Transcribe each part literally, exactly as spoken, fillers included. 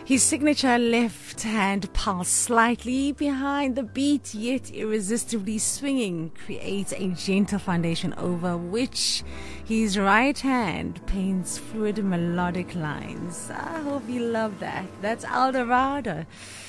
His signature left hand pulse slightly behind the beat, yet irresistibly swinging, creates a gentle foundation over which his right hand paints fluid melodic lines. I hope you love that. That's Eldorado.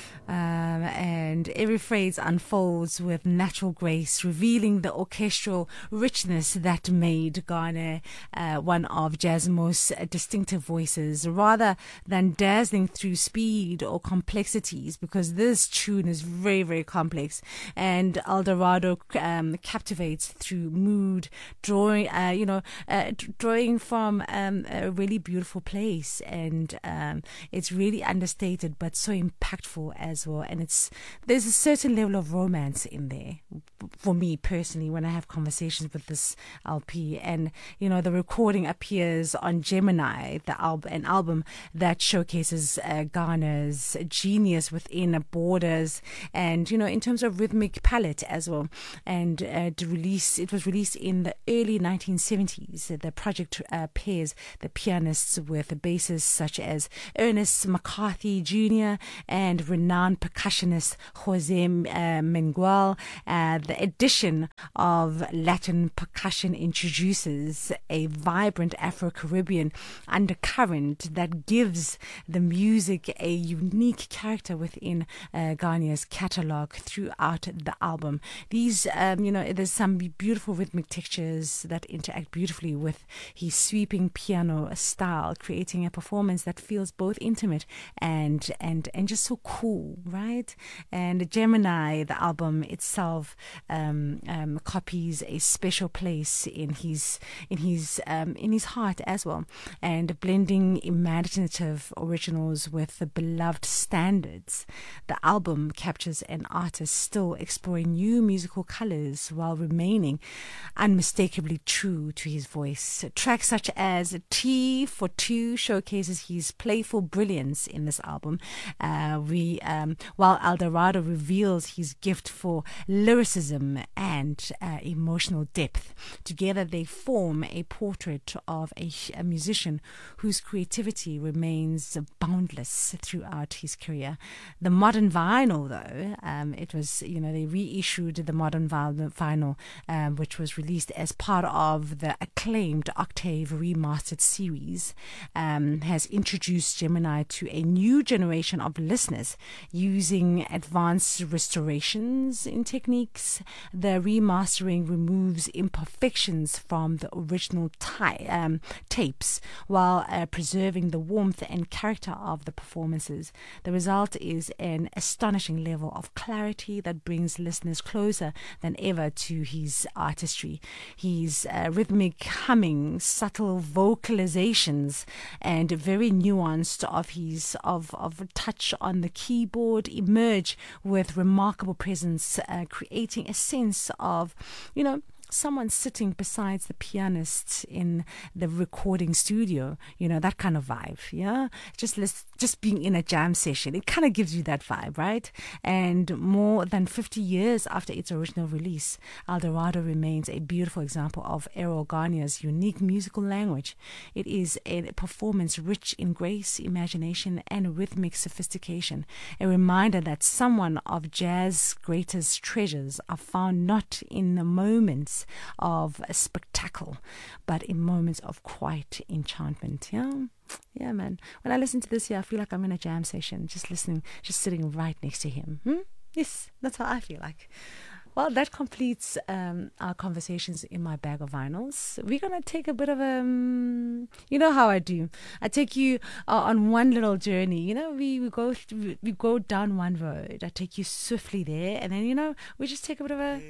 Um, and every phrase unfolds with natural grace, revealing the orchestral richness that made Garner uh, one of jazz's most distinctive voices, rather than dazzling through speed or complexities, because this tune is very, very complex. And Eldorado um, captivates through mood, drawing, uh, you know, uh, drawing from um, a really beautiful place, and um, it's really understated but so impactful as well. And it's there's a certain level of romance in there for me personally when I have conversations with this L P. And you know, the recording appears on Gemini, the album, an album that showcases uh, Garner's genius within borders, and you know, in terms of rhythmic palette as well. And uh, to release, it was released in the early nineteen seventies. The project uh, pairs the pianists with bassists such as Ernest McCarthy Junior and renowned percussionist Jose uh, Mengual. Uh, the addition of Latin percussion introduces a vibrant Afro-Caribbean undercurrent that gives the music a unique character within uh, Garner's catalogue throughout the album. These, um, you know, there's some beautiful rhythmic textures that interact beautifully with his sweeping piano style, creating a performance that feels both intimate and and and just so cool, right? And Gemini, the album itself, um, um, copies a special place in his in his um, in his heart as well, and blending imaginative originals with the beloved standards. The album captures an artist still exploring new musical colors while remaining unmistakably true to his voice. Tracks such as T for Two showcases his playful brilliance in this album. Uh, we um, while Eldorado reveals his gift for lyricism and uh, emotional depth. Together they form a portrait of a, a musician whose creativity remains boundless throughout his career. The modern vinyl, though, um, it was, you know, they reissued the modern vinyl, um, which was released as part of the acclaimed Octave Remastered series, um, has introduced Gemini to a new generation of listeners using advanced restorations in techniques. The remastering removes imperfections from the original ti- um, tapes while uh, preserving the warmth and character of the performances. The result is an astonishing level of clarity that brings listeners closer than ever to his artistry. His uh, rhythmic humming, subtle vocalizations, and very nuanced of his of of touch on the keyboard emerge with remarkable presence, uh, creating a sense of, you know, someone sitting besides the pianist in the recording studio, you know, that kind of vibe, yeah? Just list, just being in a jam session, it kind of gives you that vibe, right? And more than fifty years after its original release, Eldorado remains a beautiful example of Errol Garner's unique musical language. It is a performance rich in grace, imagination, and rhythmic sophistication, a reminder that some of jazz's greatest treasures are found not in the moments of a spectacle, but in moments of quiet enchantment. Yeah, yeah, man. When I listen to this here, I feel like I'm in a jam session, just listening, just sitting right next to him. Hmm? Yes, that's how I feel like. Well, that completes um, our conversations in my bag of vinyls. We're going to take a bit of a, um, you know how I do. I take you uh, on one little journey. You know, we, we go th- we go down one road. I take you swiftly there, and then, you know, we just take a bit of a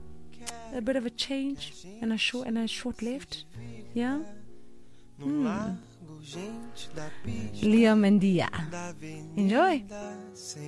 a bit of a change and a short and a short left. Yeah. Hmm. Leo Mendia. Enjoy.